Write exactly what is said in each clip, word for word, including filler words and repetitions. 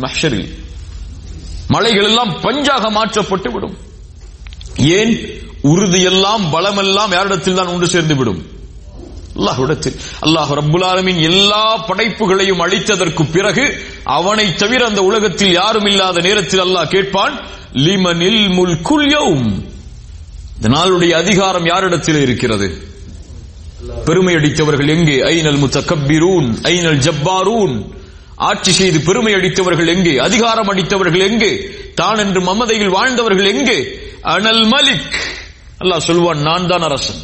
மஹ்ஷரில் மலைகள் எல்லாம் பஞ்சாக மாற்றப்பட்டு விடும். ஏன்? உறுதியெல்லாம் பலமெல்லாம் யாரிடத்தில் தான் ஒன்று சேர்ந்து விடும்? அல்லாஹ்விடத்தில். அல்லாஹ் ரப்புல் ஆலமீன் எல்லா படைப்புகளையும் அழித்ததற்கு பிறகு அவனை தவிர அந்த உலகத்தில் யாரும் இல்லாத நேரத்தில் அல்லாஹ் கேட்பான், லிமனில் முல்குல் யௌம், இந்த நாளுடைய அதிகாரம் யாரிடத்தில் இருக்கிறது? பெருமை அடித்தவர்கள் எங்கே? ஐனல் முத்தகப்பிரூன் ஐனல் ஜப்பாரூன், ஆட்சி செய்து பெருமை அடித்தவர்கள் எங்கே? அதிகாரம் அடித்தவர்கள் எங்கே? தான் என்று மமதையில் வாழ்ந்தவர்கள் எங்கே? அனல் மலிக், அல்லாஹ் சொல்வான், நான் தான் அரசன்.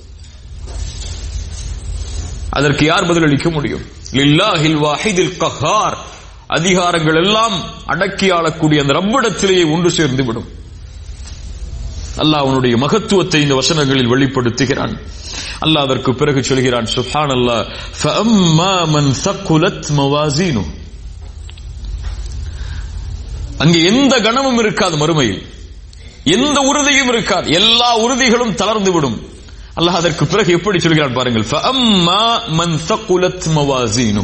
அதற்கு யார் பதிலளிக்க முடியும்? லில்லாஹில் வாஹிதில் கஹார், அதிகாரங்கள் எல்லாம் அடக்கி ஆளக்கூடிய அந்த ரப்பிடத்திலேயே ஒன்று சேர்ந்து விடும். அல்லாஹ் அவனுடைய மகத்துவத்தை இந்த வசனங்களில் வெளிப்படுத்துகிறான். அல்லாஹ் அதற்கு பிறகு சொல்கிறான், சுப்ஹானல்லாஹ், ஃபஅம்மா மன் ஸகுலத் மவாஸீனு, அங்கே எந்த கணமும் இருக்காது, மறுமையில் எந்த உறுதியும் இருக்காது, எல்லா உறுதிகளும் தளர்ந்து விடும். அல்லாஹ் அதற்கு பிறகு எப்படி சொல்கிறான் பாருங்கள், ஃபஅம்மா மன் ஸகுலத் மவாஸீனு,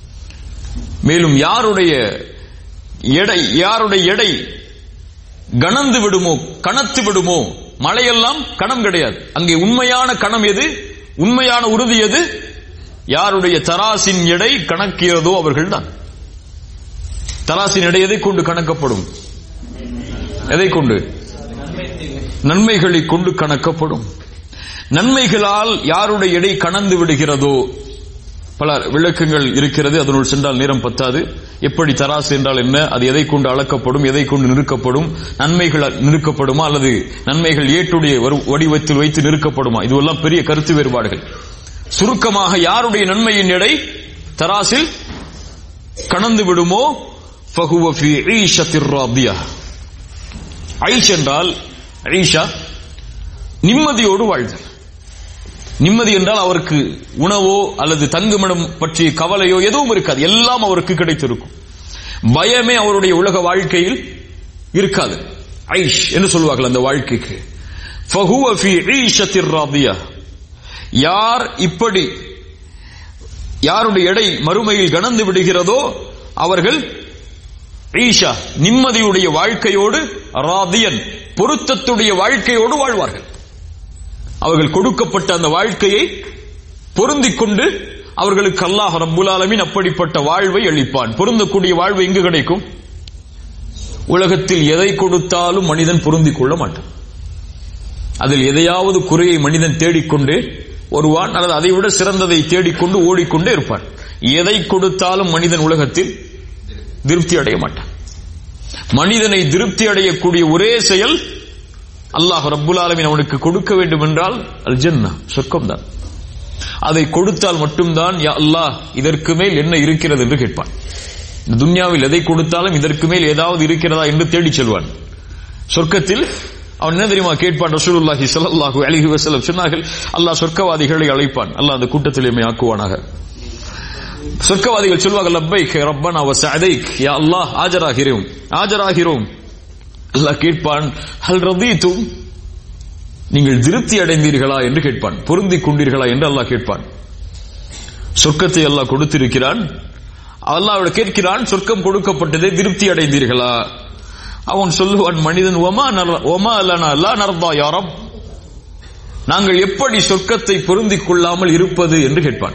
மேலும் யாருடைய எடை யாருடைய எடை கணந்து விடுமோ, கணத்து விடுமோ, மழையெல்லாம் கணம் கிடையாது. அங்கே உண்மையான கணம் எது? உண்மையான உறுதி எது? யாருடைய தராசின் எடை கணக்கிறதோ அவர்கள் தான். தராசின் எடை எதை கொண்டு கணக்கப்படும்? எதை கொண்டு? நன்மைகளை கொண்டு கணக்கப்படும். நன்மைகளால் யாருடைய எடை கணந்து விடுகிறதோ, பல விளக்கங்கள் இருக்கிறது, அதனுள் சென்றால் நேரம் பத்தாது. எப்படி தராசு என்றால் என்ன, அது எதை கொண்டு அளக்கப்படும், எதை கொண்டு நிறுக்கப்படும், நன்மைகள் நிறுக்கப்படுமா அல்லது நன்மைகள் ஏட்டுடைய வடிவத்தில் வைத்து நிறுக்கப்படுமா, இதுவெல்லாம் பெரிய கருத்து வேறுபாடுகள். சுருக்கமாக யாருடைய நன்மையின் எடை தராசில் கணந்து விடுமோ, ஃபஹுவ ஃபீ ஈஷத்திர் ராதியா. ஐஷ் என்றால் ஈஷா நிம்மதியோடு வாழ்தல். நிம்மதி என்றால் அவருக்கு உணவோ அல்லது தங்குமிடம் பற்றிய கவலையோ எதுவும் இருக்காது, எல்லாம் அவருக்கு கிடைத்திருக்கும். பயமே அவருடைய உலக வாழ்க்கையில் இருக்காது. ஐஷ் என்று சொல்வார்கள் அந்த வாழ்க்கைக்கு. ஃபஹுவ ஃபீ ஈஷத்திர் ராதியா. யார் இப்படி யாருடைய எடை மறுமையில் கணந்து விடுகிறதோ அவர்கள் ஈஷா நிம்மதியுடைய வாழ்க்கையோடு, ராதியன் பொருத்தத்துடைய வாழ்க்கையோடு வாழ்வார்கள். அவர்கள் கொடுக்கப்பட்ட அந்த வாழ்க்கையை பொருந்திக் கொண்டு அவர்களுக்கு அல்லாஹ் ரப்புல் ஆலமீன் அப்படிப்பட்ட வாழ்வை அளிப்பான். பொருந்தக்கூடிய வாழ்வு எங்கு கிடைக்கும்? உலகத்தில் எதை கொடுத்தாலும் மனிதன் பொருந்திக் கொள்ள மாட்டான். அதில் எதையாவது குறையை மனிதன் தேடிக்கொண்டே வருவான், அல்லது அதை விட சிறந்ததை தேடிக்கொண்டு ஓடிக்கொண்டே இருப்பான். எதை கொடுத்தாலும் மனிதன் உலகத்தில் திருப்தி அடைய மாட்டான். மனிதனை திருப்தி அடையக்கூடிய ஒரே செயல் அல்லாஹ் ரப்புல் ஆலமீன் அவனுக்கு கொடுக்க வேண்டும் என்றால் அல் ஜன்னah, சொர்க்கம் தான். அதை கொடுத்தால் மட்டும்தான் யா அல்லாஹ் இதற்கு மேல் என்ன இருக்கிறது என்று கேட்பான். இந்த துன்யாவில் எதை கொடுத்தாலும் இதற்கு மேல் ஏதாவது இருக்கிறதா என்று தேடி செல்வான். சொர்க்கத்தில் அவன் என்ன தெரியுமா கேட்பான்? ரசூலுல்லாஹி ஸல்லல்லாஹு அலைஹி வஸல்லம் சொன்னார்கள், அல்லாஹ் சொர்க்கவாதிகளை அழைப்பான். அல்லாஹ் அந்த கூட்டத்தில் எம்மை ஆக்குவானாக. சொர்க்கவாதிகள் சொல்வார்கள், லப்பைக் ரப்பனா வ சஅதைக், யா அல்லாஹ் ஆஜராகிறோம் ஆஜராகிறோம். அல்லாஹ் கேட்பான், ஹல் ரதீதும், நீங்கள் திருப்தி அடைந்தீர்களா என்று கேட்பான். பொருந்திக் கொண்டீர்களா என்று அல்லாஹ் கேட்பான். சொர்க்கத்தை அல்லாஹ் கொடுத்திருக்கிறான். அல்லாஹ் கேட்கிறான், சொர்க்கம் கொடுக்கப்பட்டதை திருப்தி அடைந்தீர்களா? அவன் சொல்லுவான், மனிதன், ஒமா ஒமா லனா லா நர்தா யா ரப், நாங்கள் எப்படி சொர்க்கத்தை பொருந்திக் கொள்ளாமல் இருப்பது என்று கேட்பான்.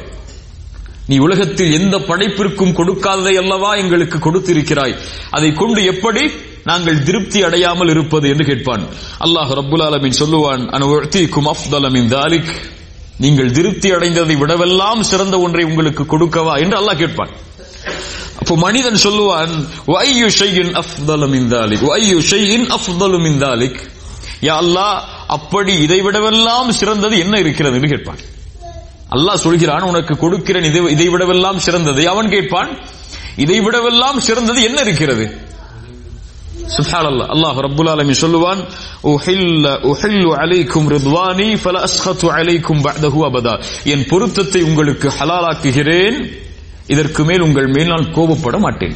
நீ உலகத்தில் எந்த படைப்பிற்கும் கொடுக்காததை அல்லவா எங்களுக்கு கொடுத்திருக்கிறாய், அதை கொண்டு எப்படி நாங்கள் திருப்தி அடையாமல் இருப்பது என்று கேட்பான். அல்லாஹ் ரப்புல் ஆலமீன் சொல்லுவான், அன உஅதீகும் அஃதல மின் தாலிக், நீங்கள் திருப்தி அடைந்ததை விடவெல்லாம் சிறந்த ஒன்றை உங்களுக்கு கொடுக்கவா என்று அல்லாஹ் கேட்பான். அப்போ மனிதன் சொல்லுவான், வஅய்யு ஷைஇன் அஃதல மின் தாலிக் வஅய்யு ஷைஇன் அஃதலு மின் தாலிக், யா அல்லாஹ் அப்படி இதை விடவெல்லாம் சிறந்தது என்ன இருக்கிறது என்று கேட்பான். அல்லாஹ் சொல்கிறான், உனக்கு கொடுக்கிறேன் இதை விடவெல்லாம் சிறந்தது. அவன் கேட்பான், இதை விடவெல்லாம் சிறந்தது என்ன இருக்கிறது? சுப்ஹானல்லாஹ். அல்லாஹ் ரப்புல் ஆலமீன் சொல்லுவான், உஹில்ல உஹில்லு அலைக்கும் ரித்வானி ஃபலா அஸ்கது அலைக்கும் பஅதஹு அபதா, என் பொருத்தத்தை உங்களுக்கு ஹலாலாக்குகிறேன், இதற்கு மேல் உங்கள் மேல் நான் கோபப்பட மாட்டேன்.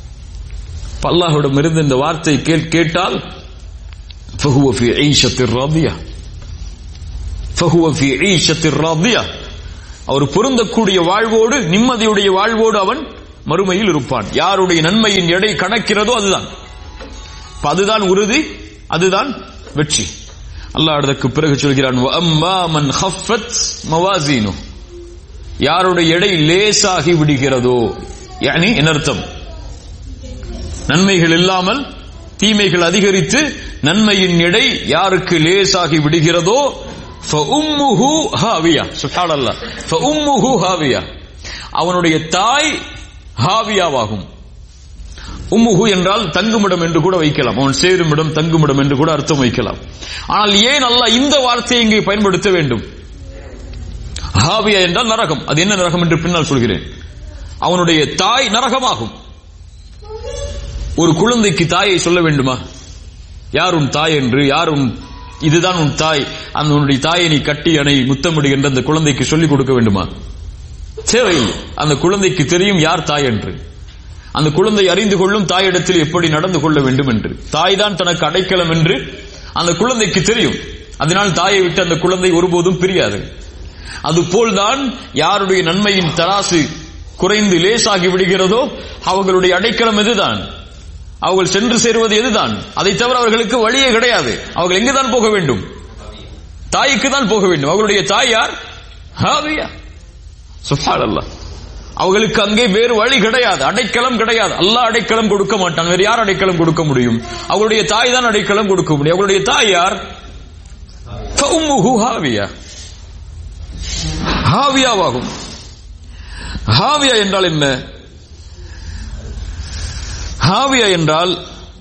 அல்லாஹ்விடம் இருந்து இந்த வார்த்தை கேட்டால் ஃபஹுவ ஃபீ ஈஷத்திர் ராதியா ஃபஹுவ ஃபீ ஈஷத்திர் ராதியா, அவர் பொருந்தக்கூடிய வாழ்வோடு, நிம்மதியுடைய வாழ்வோடு அவன் மறுமையில் இருப்பான். யாருடைய நன்மையின் எடை கணக்கிறதோ அதுதான் அதுதான் உறுதி, அதுதான் வெற்றி. அல்லாஹ் அதற்கு பிறகு சொல்கிறான், வஅம்மா மன் ஹஃபத் மவாசீனு, யாருடைய எடை லேசாகி விடுகிறதோ, யானி என்ன அர்த்தம், நன்மைகள் இல்லாமல் தீமைகள் அதிகரித்து நன்மையின் எடை யாருக்கு லேசாகி விடுகிறதோ ஃபஉம்முஹு ஹாவியா. சுப்ஹானல்லாஹ், ஃபஉம்முஹு ஹாவியா, அவனுடைய தாய் ஹாவியாவாகும். உம்முஹு என்றால் தங்குமிடம் என்று கூட வைக்கலாம், அவன் சேருமிடம் தங்குமிடம் என்று கூட அர்த்தம் வைக்கலாம். ஆனால் ஏன் அல்லாஹ் இந்த வார்த்தையை இங்கே பயன்படுத்த வேண்டும்? ஹாவியா என்றால் நரகம். அது என்ன நரகம் என்று பின்னால் சொல்கிறேன். அவனுடைய தாய் நரகமாகும். ஒரு குழந்தைக்கு தாயை சொல்ல வேண்டுமா? யார் உன் தாய் என்று, யார் உன் இதுதான் உன் தாய், அந்த உன்னுடைய தாயை நீ கட்டி அணை முத்தமிடு என்று அந்த குழந்தைக்கு சொல்லிக் கொடுக்க வேண்டுமா? தேவையில்லை. அந்த குழந்தைக்கு தெரியும் யார் தாய் என்று. அந்த குழந்தை அறிந்து கொள்ளும் தாயிடத்தில் எப்படி நடந்து கொள்ள வேண்டும் என்று. தாய் தான் தனக்கு அடைக்கலம் என்று அந்த குழந்தைக்கு தெரியும். அதனால் தாயை விட்டு அந்த குழந்தை ஒருபோதும் பிரியாது. அதுபோல்தான் யாருடைய நன்மையின் தராசு குறைந்து லேசாகி விடுகிறதோ அவர்களுடைய அடைக்கலம் எதுதான், அவர்கள் சென்று சேருவது எதுதான். அதை தவிர அவர்களுக்கு வழியே கிடையாது. அவர்கள் எங்குதான் போக வேண்டும்? தாய்க்கு தான் போக வேண்டும். அவர்களுடைய தாய் யார்? ஹாவியா. சுப்ஹானல்லாஹ், அவர்களுக்கு அங்கே வேறு வழி கிடையாது, அடைக்கலம் கிடையாது. அல்லாஹ் அடைக்கலம் கொடுக்க மாட்டான், வேறு யார் அடைக்கலம் கொடுக்க முடியும்? அவர்களுடைய தாய் தான் அடைக்கலம் கொடுக்க முடியும். அவர்களுடைய தாய் யார்? ஃபஉம்முஹு ஹாவியா, ஹாவியாவாகும். ஹாவியா என்றால் என்ன? ஹாவியா என்றால்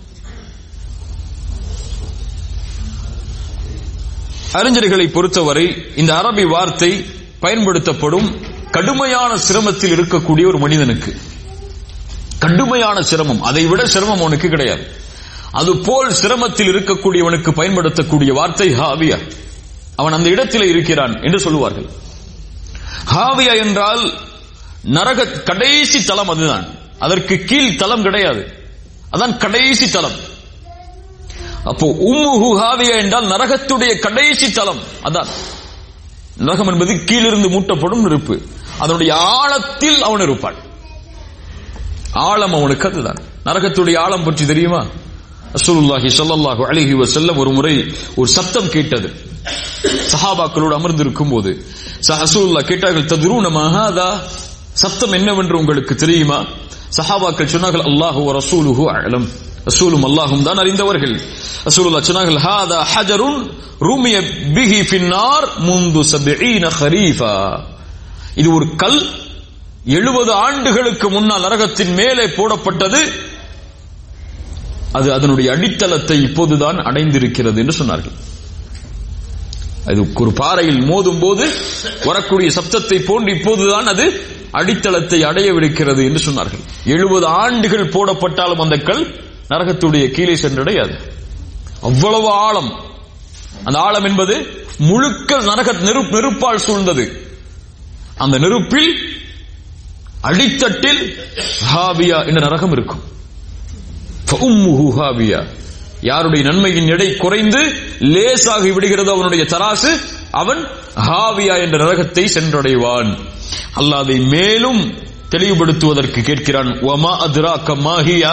அறிஞர்களை பொறுத்தவரை இந்த அரபி வார்த்தை பயன்படுத்தப்படும் கடுமையான சிரமத்தில் இருக்கக்கூடிய ஒரு மனிதனுக்கு. கடுமையான சிரமம், அதை விட சிரமம் அவனுக்கு கிடையாது. அதுபோல் சிரமத்தில் இருக்கக்கூடியவனுக்கு பயன்படுத்தக்கூடிய வார்த்தை ஹாவியா. அவன் அந்த இடத்தில் இருக்கிறான் என்று சொல்லுவார்கள். ஹாவியா என்றால் நரக கடைசி தலம், அதுதான். அதற்கு கீழ் தலம் கிடையாது, அதான் கடைசி தலம். அப்போ உம்முஹு ஹாவியா என்றால் நரகத்துடைய கடைசி தலம். அதான் நரகம் என்பது கீழிருந்து மூட்டப்படும் நெருப்பு. அதனுடைய ஆழத்தில் அவன் இருப்பான். ஆழம் அவனுக்கு அதுதான். நரகத்துடைய ஆழம் பற்றி தெரியுமா? ரசூலுல்லாஹி ஸல்லல்லாஹு அலைஹி வஸல்லம் ஒரு முறை ஒரு சத்தம் கேட்டது. சஹாபாக்களோடு அமர்ந்திருக்கும் போது ரசூலுல்லாஹ் கேட்டார்கள், தத்ரூன மா ஹாதா, சத்தம் என்னவென்று உங்களுக்கு தெரியுமா? சஹாபாக்கள் சொன்னார்கள், அல்லாஹு வ ரசூலுஹு அஅலம், ரசூலும் அல்லாஹும் தான் அறிந்தவர்கள். ரசூலுல்லாஹ் சொன்னார்கள், ஹாதா ஹஜருன் ருமிய பிஹி ஃபின்னார் முந்து சப்ஈன ஹரீஃபா, இது ஒரு கல் எழுபது ஆண்டுகளுக்கு முன்னால் நரகத்தின் மேலே போடப்பட்டது, அது அதனுடைய அடித்தளத்தை இப்போதுதான் அடைந்திருக்கிறது என்று சொன்னார்கள். அது ஒரு பாறையில் மோதும் போது வரக்கூடிய சப்தத்தை போன்று இப்போதுதான் அது அடித்தளத்தை அடையவிருக்கிறது என்று சொன்னார்கள். எழுபது ஆண்டுகள் போடப்பட்டாலும் அந்த கல் நரகத்துடைய கீழே சென்றடையாது. அவ்வளவு ஆழம். அந்த ஆழம் என்பது முழுக்க நரக நெருப்பு நெருப்பால் சூழ்ந்தது. அந்த நெருப்பில் அடித்தட்டில் ஹாவியா என்ற நரகம் இருக்கும். ஹாவியா, யாருடைய நன்மையின் எடை குறைந்து லேசாகி விடுகிறது அவனுடைய தராசு, அவன் ஹாவியா என்ற நரகத்தை சென்றடைவான். அல்லாஹ் அதை மேலும் தெளிவுபடுத்துவதற்கு கேட்கிறான், வமா அத்ராக மா ஹியா,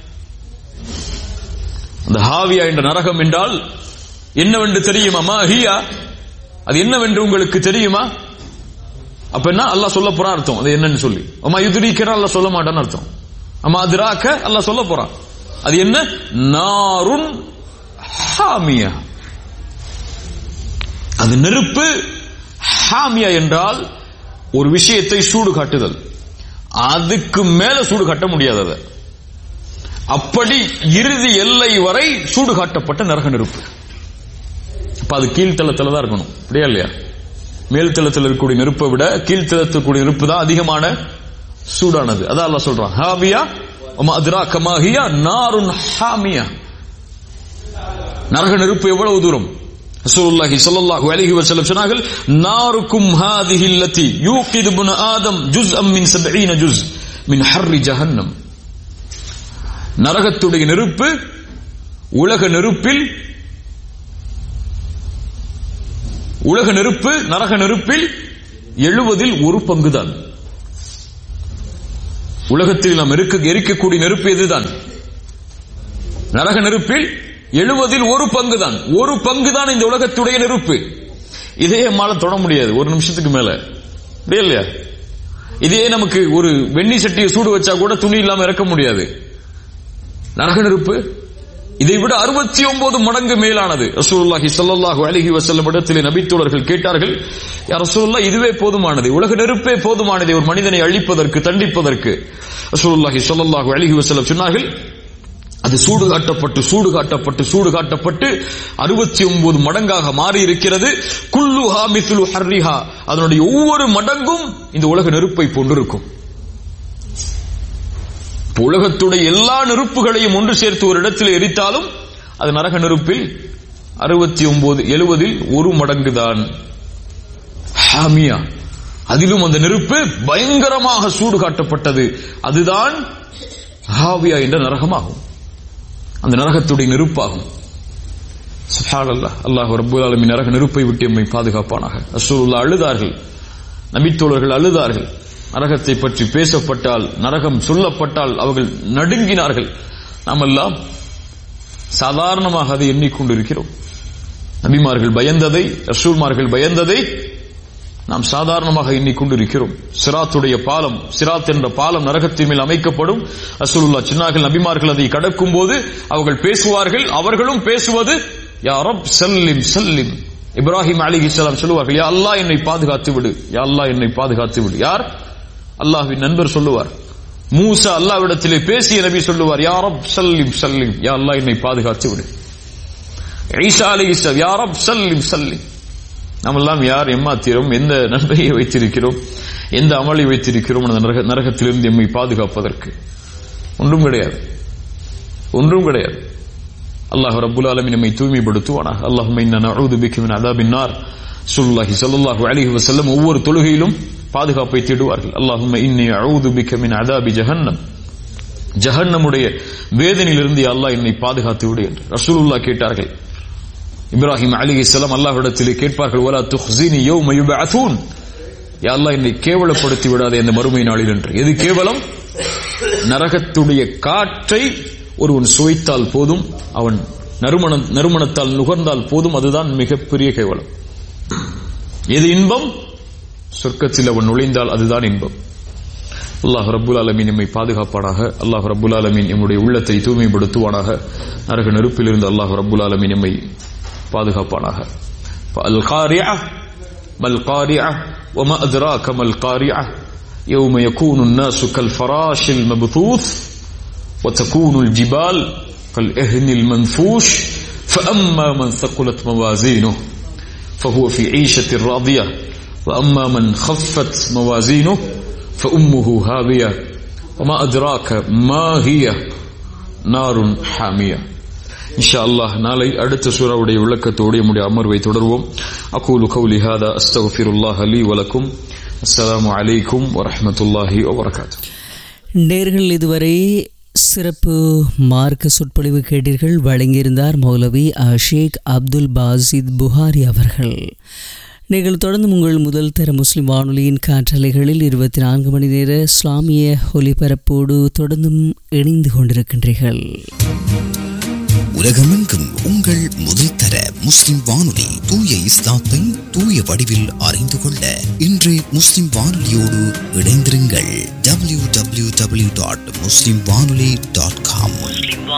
அந்த ஹாவியா என்ற நரகம் என்றால் என்னவென்று தெரியுமா? மா ஹியா, அது என்னவென்று உங்களுக்கு தெரியுமா? அப்ப என்ன அல்லாஹ் சொல்ல போறான் அர்த்தம். அது என்னன்னு சொல்லி அம்மா யுத்ரீக்கற அல்லாஹ் சொல்ல மாட்டான்னு அர்த்தம். அம்மா அத்ராக அல்லாஹ் சொல்ல போறான். அது என்ன? நாருன் ஹாமியா, அது நெருப்பு. ஹாமியா என்றால் ஒரு விஷயத்தை சூடு காட்டுதல், அதுக்கு மேல சூடு காட்ட முடியாதது. அப்படி இறுதி எல்லை வரை சூடு காட்டப்பட்ட நரக நெருப்பு. அப்ப அது கீழ்த்தளத்துல தான் இருக்கணும், அப்படியா இல்லையா? மேல்தளத்தில் இருக்கக்கூடிய நெருப்பை விட கீழ்த்தளத்தில் நெருப்பு தான் அதிகமான சூடானது. அதான் அல்லாஹ் சொல்றான், ஹாவியா வமா அத்ராக மா ஹியா நாருன் ஹாமியா. நரக நெருப்பு எவ்வளவு தூரம்? ரசூலுல்லாஹி ஸல்லல்லாஹு அலைஹி வஸல்லம் சொன்னார்கள், நாருக்கும் ஹாதிஹி அல்லதி யூகிது இப்னு ஆதம் ஜுஸ்அம் மின் சப்ஈன ஜுஸ் மின் ஹர்ரி ஜஹன்னம். நரகத்துடைய நெருப்பு உலக நெருப்பில் உலக நெருப்பு நரக நெருப்பில் எழுபதில் ஒரு பங்குதான். உலகத்தில் நாம் இருக்க எரிக்கக்கூடிய நெருப்பு எதுதான்? நரக நெருப்பில் எழுபதில் ஒரு பங்கு தான், ஒரு பங்கு தான் இந்த உலகத்துடைய நெருப்பு. இதே நம்மால தொட முடியாது ஒரு நிமிஷத்துக்கு மேல, இல்லையா? இதே நமக்கு ஒரு வெண்ணி சட்டியை சூடு வச்சா கூட துணி இல்லாம இறக்க முடியாது. நரக நெருப்பு இதை விட அறுபத்தி ஒன்பது மடங்கு மேலானது. ரசூலுல்லாஹி ஸல்லல்லாஹு அலைஹி வஸல்லம் இடத்திலே நபித்தோழர்கள் கேட்டார்கள், யா ரசூலுல்லாஹ், இதுவே போதுமானது, உலக நெருப்பே போதுமானது ஒரு மனிதனை அழிப்பதற்கு, தண்டிப்பதற்கு. ரசூலுல்லாஹி ஸல்லல்லாஹு அலைஹி வஸல்லம் சொன்னார்கள், அது சூடு காட்டப்பட்டு சூடு காட்டப்பட்டு சூடு காட்டப்பட்டு அறுபத்தி ஒன்பது மடங்காக மாறி இருக்கிறது. குல்லுஹா மிஸ்லு ஹர்ரிஹா, அதனுடைய ஒவ்வொரு மடங்கும் இந்த உலக நெருப்பை போன்றிருக்கும். உலகத்துடைய எல்லா நெருப்புகளையும் ஒன்று சேர்த்து ஒரு இடத்தில் எரித்தாலும் அது நரக நெருப்பில் அறுபத்தி ஒன்பது எழுபதில் ஒரு மடங்கு தான். ஹாமியா, அதிலும் அந்த நெருப்பு பயங்கரமாக சூடு காட்டப்பட்டது. அதுதான் ஹாவியா என்ற நரகமாகும், அந்த நரகத்துடைய நெருப்பாகும். சுப்ஹானல்லாஹ், அல்லாஹ் ரப்பல் ஆலமீன் நரக நெருப்பை விட்டு எம்மை பாதுகாப்பானாக. ரசூலுல்லாஹ் அழுதார்கள், நபித்தோழர்கள் அழுதார்கள். நரகத்தை பற்றி பேசப்பட்டால், நரகம் சொல்லப்பட்டால் அவர்கள் நடுங்கினார்கள். நாம் எல்லாம் சாதாரணமாக அதை எண்ணிக்கொண்டிருக்கிறோம். நபிமார்கள் பயந்ததை, ரசூல்மார்கள் பயந்ததை நாம் சாதாரணமாக எண்ணிக்கொண்டிருக்கிறோம். சிராத்துடைய பாலம், சிராத் என்ற பாலம் நரகத்தின் மேல் அமைக்கப்படும். ரசூலுல்லாஹ் சொன்னார்கள், நபிமார்கள் அதை கடக்கும் போது அவர்கள் பேசுவார்கள், அவர்களும் பேசுவது யா ரப் சல்லிம் சல்லிம். இப்ராஹிம் அலைஹிஸ்ஸலாம் சொல்லுவார்கள், யா அல்லாஹ் என்னை பாதுகாத்து விடு, யா அல்லாஹ் என்னை பாதுகாத்து விடு. யார்? அல்லாஹ்வின் நண்பர் சொல்லுவார். மூசா அல்லாஹ்விடத்திலே பேசிய நபி சொல்லுவார், யா ரப் சல்லிம் சல்லிம், யா அல்லாஹ் என்னை பாதுகாத்து விடு. ஈசா அலைஹிஸ்ஸலாம், யா ரப் சல்லிம் சல்லிம். நாம் எல்லாம் யார் எம்மாத்திரம், எந்த நன்மையை வைத்திருக்கிறோம், எந்த அமலை வைத்திருக்கிறோம் அந்த நரகத்திலிருந்து எம்மை பாதுகாப்பதற்கு? ஒன்றும் கிடையாது, ஒன்றும் கிடையாது. அல்லாஹ் ரப்புல் ஆலமீன் நம்மை தூய்மைப்படுத்துவானாக. அல்லாஹும்ம இன்னா நஊது பிக மின் அஸாபின் நார். ஸல்லல்லாஹு ஸல்லல்லாஹு அலைஹி வஸல்லம் ஒவ்வொரு தொழுகையிலும் பாதுகாப்பை தேடுவார்கள். அல்லாஹும்ம இன்னி அஊது பிக மின் அஸாபி ஜஹன்னம், ஜஹன்னமுடைய வேதனையிலிருந்து யா அல்லாஹ் என்னை பாதுகாத்து விடு என்று ரசூலுல்லாஹ் கேட்டார்கள். இப்ராஹிம் அலைஹிஸ்ஸலாம் அல்லாஹ்விடத்திலே கேட்பார்கள், வலா துஹ்ஸினி யௌம யுபஅஸூன், யா அல்லாஹ் என்னை கேவலப்படுத்தி விடாதே அந்த மறுமை நாளில் என்று. எது கேவலம்? நரகத்துடைய காற்றை ஒருவன் சுவைத்தால் போதும், அவன் நறுமண நறுமணத்தால் நுகர்ந்தால் போதும், அதுதான் மிகப்பெரிய கேவலம். எது இன்பம்? சொர்க்கத்தில் அவன் நுழைந்தால் அதுதான் இன்பம். அல்லாஹ் ரப்புல் ஆலமீன் நம்மை பாதுகாப்பானாக. அல்லாஹ் ரப்புல் ஆலமீன் நம்முடைய உள்ளத்தை தூய்மைப்படுத்துவானாக. நரக நெருப்பிலிருந்து அல்லாஹ் ரப்புல் ஆலமீன் நம்மை பாதுகாப்பானாக. அல் காரிஅ மல் காரிஅ வமா அத்ராக மல் காரிஅ யௌம யகூனு الناس كالفراش المبثوث وتكون الجبال كالعهن المنفوش فأما من ثقلت موازينه فهو في عيشة راضية وأما من خفت موازينه فأمه هاوية وما أدراك ما هي نار حامية. இன்ஷா அல்லாஹ் நாளை அடுத்த சூராவுடைய விளக்கத்தோடு நம்முடைய அமர்வை தொடர்வோம். அகூலு கௌலி ஹாதா அஸ்தக்ஃபிருல்லாஹ லீ வ லக்கும். அஸ்ஸலாமு அலைக்கும் வ ரஹ்மத்துல்லாஹி வ பரகாத்துஹு. நேர்கள் இதுவரை சிறப்பு மார்க்க சொற்பொழிவு கேட்டீர்கள். வழங்கியிருந்தார் மௌலவி ஷேக் அப்துல் பாசித் புகாரி அவர்கள். நீங்கள் தொடர்ந்து உங்கள் முதல் தர முஸ்லிம் வானொலியின் காற்றலைகளில் இருபத்தி நான்கு மணி நேர இஸ்லாமிய ஒலிபரப்போடு தொடர்ந்தும் இணைந்து கொண்டிருக்கின்றீர்கள். உலகமெங்கும் உங்கள் முதல் தர முஸ்லிம் வானொலி தூய இஸ்லாத்தை தூய வடிவில் அறிந்து கொள்ள இன்றே முஸ்லிம் வானொலியோடு இணைந்திருங்கள். டபிள்யூ டபிள்யூ டபிள்யூ டாட் முஸ்லிம் வானொலி டாட் காம்